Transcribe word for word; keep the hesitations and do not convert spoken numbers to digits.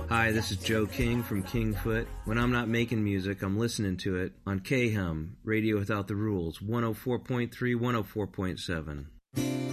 Hi, this is Joe King from Kingfoot. When I'm not making music, I'm listening to it on K H U M, Radio Without the Rules, one oh four point three, one oh four point seven.